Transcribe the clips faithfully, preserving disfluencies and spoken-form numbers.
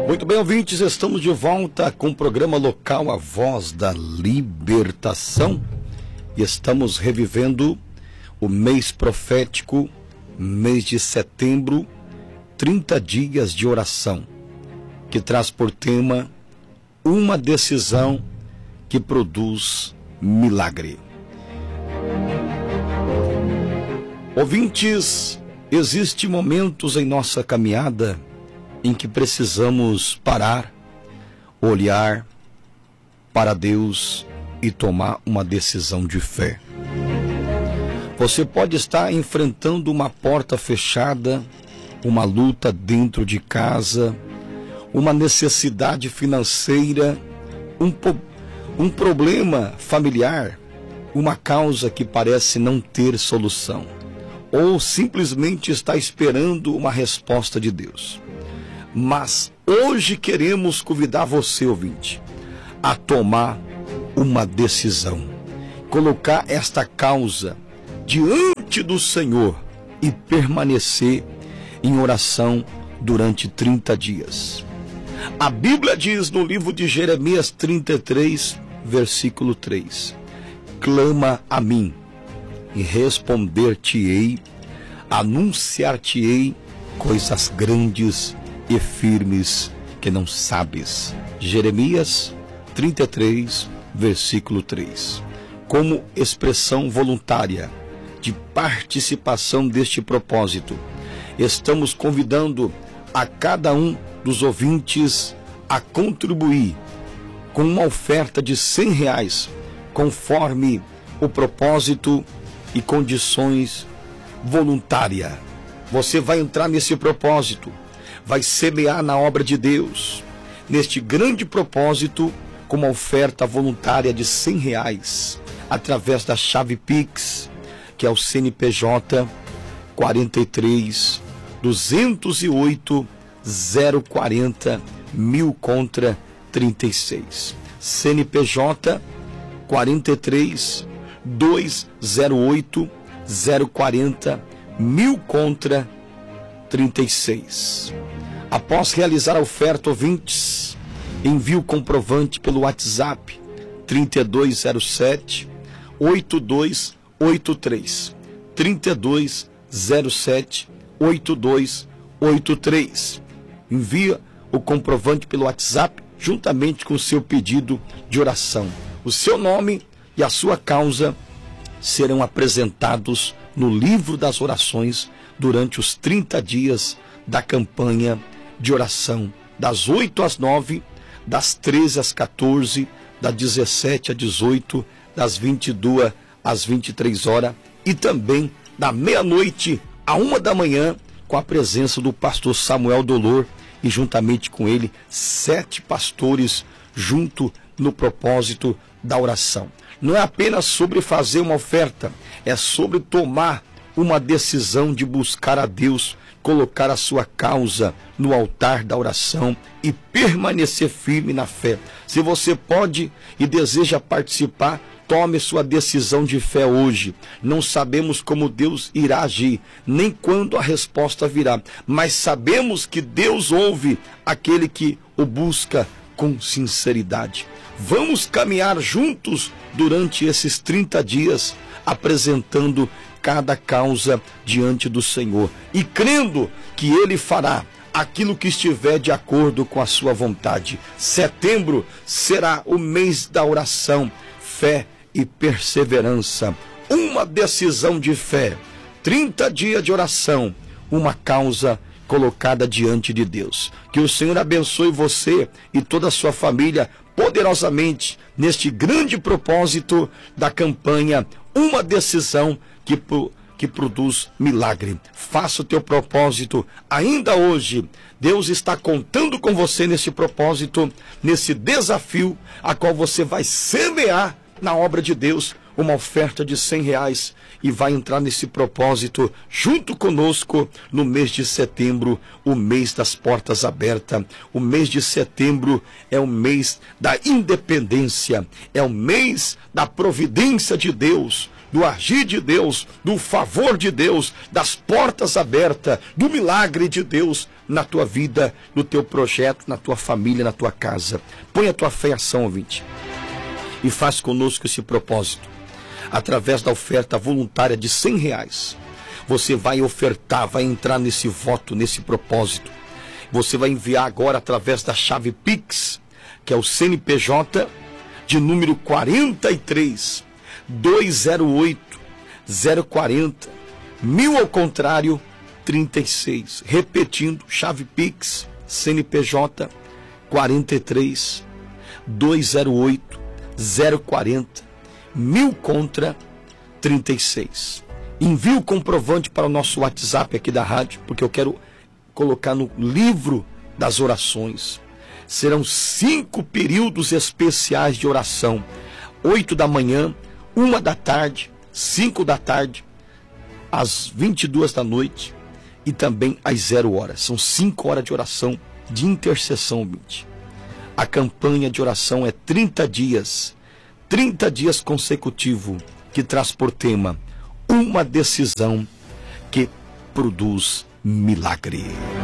Muito bem, ouvintes, estamos de volta com o programa local A Voz da Libertação e estamos revivendo o mês profético, mês de setembro, trinta dias de oração, que traz por tema uma decisão que produz milagre. Ouvintes, existem momentos em nossa caminhada em que precisamos parar, olhar para Deus e tomar uma decisão de fé. Você pode estar enfrentando uma porta fechada, uma luta dentro de casa, uma necessidade financeira, um, um problema familiar, uma causa que parece não ter solução, ou simplesmente está esperando uma resposta de Deus. Mas hoje queremos convidar você, ouvinte, a tomar uma decisão, colocar esta causa diante do Senhor e permanecer em oração durante trinta dias. A Bíblia diz no livro de Jeremias trinta e três, versículo três: clama a mim e responder-te-ei, anunciar-te-ei coisas grandes e firmes que não sabes. Jeremias trinta e três, versículo três. Como expressão voluntária de participação deste propósito, estamos convidando a cada um dos ouvintes a contribuir com uma oferta de cem reais, conforme o propósito e condições voluntária. Você vai entrar nesse propósito, vai semear na obra de Deus, neste grande propósito, com uma oferta voluntária de cem reais, através da chave Pix, que é o C N P J quarenta e três, duzentos e oito, zero quarenta, mil contra trinta e seis. C N P J quarenta e três, duzentos e oito, zero quarenta, mil contra trinta e seis. Após realizar a oferta, ouvintes, envie o comprovante pelo WhatsApp trinta e dois zero sete, oito dois oito três, trinta e dois zero sete, oito dois oito três. Envia o comprovante pelo WhatsApp juntamente com o seu pedido de oração. O seu nome e a sua causa serão apresentados no livro das orações durante os trinta dias da campanha de oração, das oito às nove, das treze às quatorze, das dezessete às dezoito, das vinte e duas às vinte e três horas e também da meia-noite à uma da manhã, com a presença do pastor Samuel Dolor e juntamente com ele sete pastores junto no propósito da oração. Não é apenas sobre fazer uma oferta, é sobre tomar uma decisão de buscar a Deus, colocar a sua causa no altar da oração e permanecer firme na fé. Se você pode e deseja participar, tome sua decisão de fé hoje. Não sabemos como Deus irá agir, nem quando a resposta virá, mas sabemos que Deus ouve aquele que o busca com sinceridade. Vamos caminhar juntos durante esses trinta dias, apresentando cada causa diante do Senhor e crendo que Ele fará aquilo que estiver de acordo com a sua vontade. Setembro será o mês da oração, fé e perseverança. Uma decisão de fé, trinta dias de oração, uma causa colocada diante de Deus. Que o Senhor abençoe você e toda a sua família poderosamente neste grande propósito da campanha Uma Decisão que, que produz milagre. Faça o teu propósito ainda hoje. Deus está contando com você nesse propósito, nesse desafio, a qual você vai semear na obra de Deus uma oferta de cem reais e vai entrar nesse propósito junto conosco no mês de setembro, o mês das portas abertas. O mês de setembro é o mês da independência, é o mês da providência de Deus. do agir de Deus, do favor de Deus, das portas abertas, do milagre de Deus na tua vida, no teu projeto, na tua família, na tua casa. Põe a tua fé em ação, ouvinte, e faz conosco esse propósito. Através da oferta voluntária de cem reais, você vai ofertar, vai entrar nesse voto, nesse propósito. Você vai enviar agora através da chave Pix, que é o C N P J de número quarenta e três, duzentos e oito, zero quarenta, mil ao contrário, trinta e seis. Repetindo, chave Pix, C N P J quarenta e três, duzentos e oito, zero quarenta, mil contra trinta e seis. Envie o comprovante para o nosso WhatsApp aqui da rádio, porque eu quero colocar no livro das orações. Serão cinco períodos especiais de oração. Oito da manhã, uma da tarde, cinco da tarde, às vinte e duas da noite e também às zero horas. São cinco horas de oração, de intercessão, vinte. A campanha de oração é trinta dias, trinta dias consecutivos, que traz por tema uma decisão que produz milagre.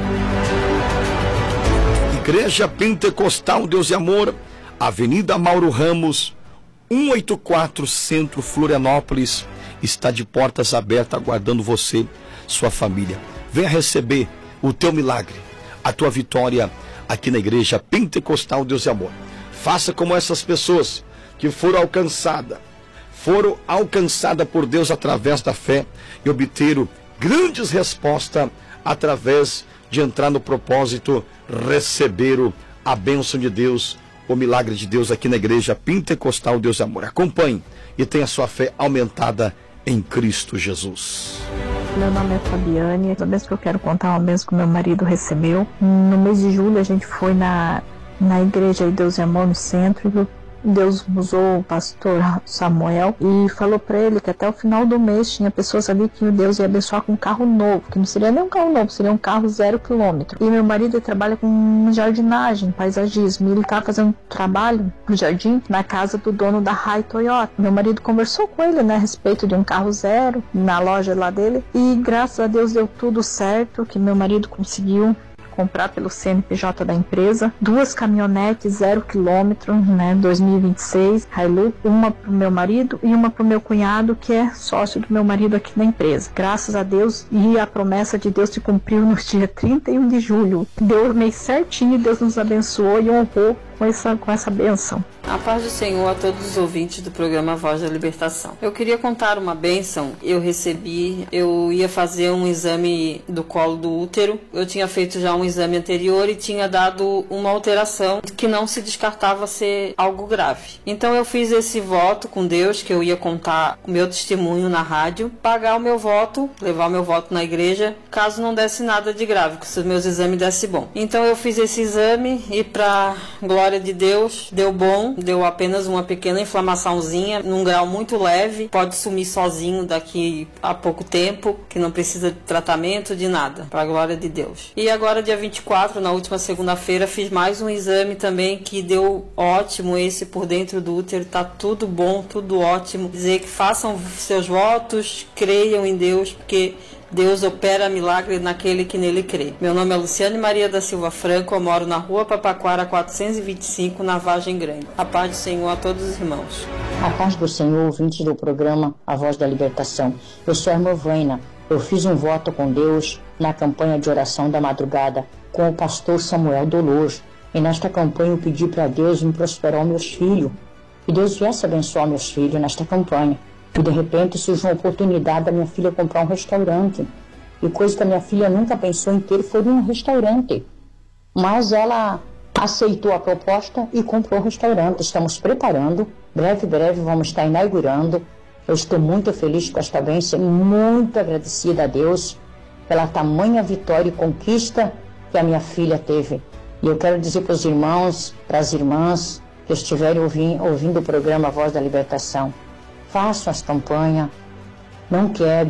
Igreja Pentecostal Deus e Amor, Avenida Mauro Ramos, cento e oitenta e quatro, Centro, Florianópolis, está de portas abertas aguardando você, sua família. Venha receber o teu milagre, a tua vitória aqui na Igreja Pentecostal Deus e Amor. Faça como essas pessoas que foram alcançadas, foram alcançadas por Deus através da fé e obteram grandes respostas através de entrar no propósito, receberam a bênção de Deus, o milagre de Deus aqui na Igreja Pentecostal Deus e Amor. Acompanhe e tenha sua fé aumentada em Cristo Jesus. Meu nome é Fabiane. A vez que eu quero contar uma vez que meu marido recebeu. No mês de julho a gente foi na, na Igreja Deus e Amor no centro e Deus usou o pastor Samuel e falou para ele que até o final do mês tinha pessoas ali que Deus ia abençoar com um carro novo, que não seria nem um carro novo, seria um carro zero quilômetro. E meu marido trabalha com jardinagem, paisagismo, e ele estava fazendo um trabalho no jardim na casa do dono da Rai Toyota. Meu marido conversou com ele, né, a respeito de um carro zero na loja lá dele, e graças a Deus deu tudo certo, que meu marido conseguiu comprar pelo C N P J da empresa, duas caminhonetes zero quilômetro, né, dois mil e vinte e seis, Hilux, uma pro meu marido e uma pro meu cunhado, que é sócio do meu marido aqui na empresa. Graças a Deus, e a promessa de Deus se cumpriu no dia trinta e um de julho. Deu o mês certinho, Deus nos abençoou e honrou com essa, com essa bênção. A paz do Senhor a todos os ouvintes do programa Voz da Libertação. Eu queria contar uma bênção. Eu recebi, eu ia fazer um exame do colo do útero. Eu tinha feito já um exame anterior e tinha dado uma alteração que não se descartava ser algo grave. Então eu fiz esse voto com Deus, que eu ia contar o meu testemunho na rádio, pagar o meu voto, levar o meu voto na igreja, caso não desse nada de grave, que os meus exames dessem bom. Então eu fiz esse exame e, para glória de Deus, deu bom. Deu apenas uma pequena inflamaçãozinha, num grau muito leve, pode sumir sozinho daqui a pouco tempo, que não precisa de tratamento, de nada, para a glória de Deus. E agora, dia vinte e quatro, na última segunda-feira, fiz mais um exame também, que deu ótimo, esse por dentro do útero, tá tudo bom, tudo ótimo. Dizer que façam seus votos, creiam em Deus, porque Deus opera milagre naquele que nele crê. Meu nome é Luciane Maria da Silva Franco, eu moro na rua Papaquara quatrocentos e vinte e cinco, na Vargem Grande. A paz do Senhor a todos os irmãos. A paz do Senhor, ouvintes do programa A Voz da Libertação. Eu sou a irmã Vaina. Eu fiz um voto com Deus na campanha de oração da madrugada com o pastor Samuel Dolor. E nesta campanha eu pedi para Deus me prosperar meus filhos. E Deus viesse abençoar meus filhos nesta campanha. E de repente surgiu uma oportunidade da minha filha comprar um restaurante. E coisa que a minha filha nunca pensou em ter foi um restaurante. Mas ela aceitou a proposta e comprou o restaurante. Estamos preparando. Breve, breve vamos estar inaugurando. Eu estou muito feliz com esta bênção e muito agradecida a Deus pela tamanha vitória e conquista que a minha filha teve. E eu quero dizer para os irmãos, para as irmãs que estiverem ouvindo, ouvindo o programa A Voz da Libertação, façam as campanhas, não quebrem,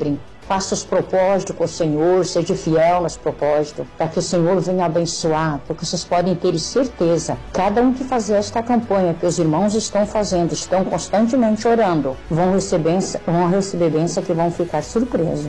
faça os propósitos com o Senhor, seja fiel nos propósitos, para que o Senhor venha abençoar, porque vocês podem ter certeza, cada um que fazer esta campanha que os irmãos estão fazendo, estão constantemente orando, vão receber, vão receber bênção que vão ficar surpresos.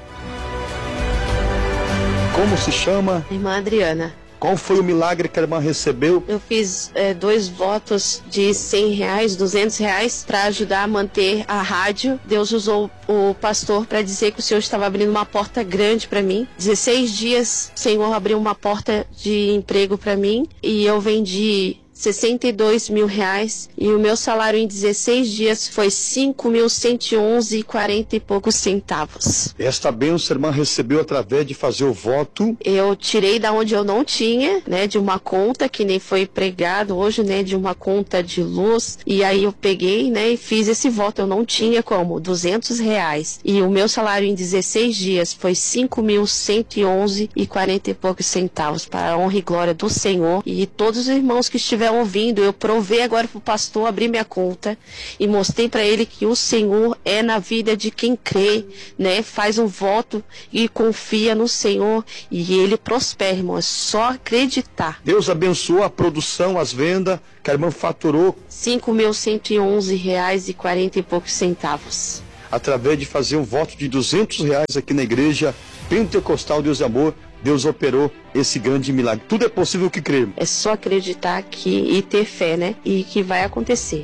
Como se chama? Irmã Adriana. Qual foi o milagre que a irmã recebeu? Eu fiz é, dois votos de cem reais, duzentos reais, para ajudar a manter a rádio. Deus usou o pastor para dizer que o Senhor estava abrindo uma porta grande para mim. dezesseis dias, o Senhor abriu uma porta de emprego para mim e eu vendi sessenta e dois mil reais e o meu salário em dezesseis dias foi cinco mil cento e onze e quarenta e poucos centavos. Esta bênção a irmã recebeu através de fazer o voto. Eu tirei da onde eu não tinha, né, de uma conta que nem foi pregado hoje, né, de uma conta de luz, e aí eu peguei, né, e fiz esse voto. Eu não tinha como, duzentos reais, e o meu salário em dezesseis dias foi cinco mil cento e onze e quarenta e poucos centavos, para a honra e glória do Senhor. E todos os irmãos que estiveram ouvindo, eu provei agora para o pastor abrir minha conta e mostrei para ele que o Senhor é na vida de quem crê, né? Faz um voto e confia no Senhor e ele prospera, irmão. É só acreditar. Deus abençoou a produção, as vendas, que a irmã faturou cinco mil cento e onze reais e quarenta e poucos centavos. Através de fazer um voto de duzentos reais aqui na igreja Pentecostal Deus e Amor, Deus operou esse grande milagre. Tudo é possível que crermos. É só acreditar que, e ter fé, né? E que vai acontecer.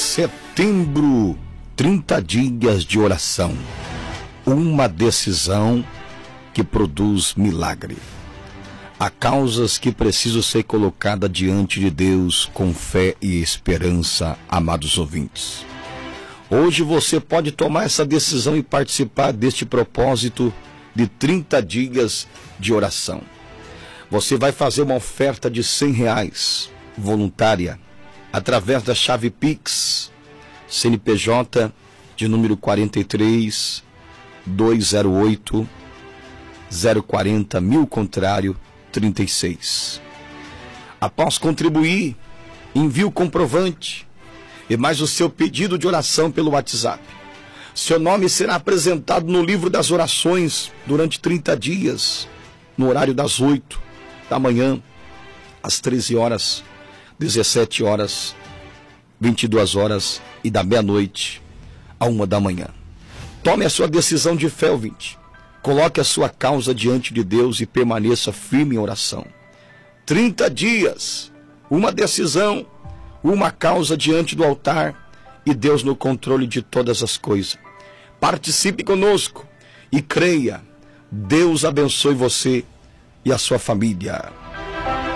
Setembro, trinta dias de oração. Uma decisão que produz milagre. Há causas que precisam ser colocadas diante de Deus com fé e esperança, amados ouvintes. Hoje você pode tomar essa decisão e participar deste propósito de trinta dias de oração. Você vai fazer uma oferta de cem reais, voluntária, através da chave Pix, C N P J, de número quarenta e três, duzentos e oito, zero quarenta, mil contrário, trinta e seis. Após contribuir, envie o comprovante e mais o seu pedido de oração pelo WhatsApp. Seu nome será apresentado no livro das orações durante trinta dias, no horário das oito da manhã, às treze horas, dezessete horas, vinte e duas horas e da meia-noite à uma da manhã. Tome a sua decisão de fé, ouvinte. Coloque a sua causa diante de Deus e permaneça firme em oração. trinta dias, uma decisão, uma causa diante do altar e Deus no controle de todas as coisas. Participe conosco e creia. Deus abençoe você e a sua família.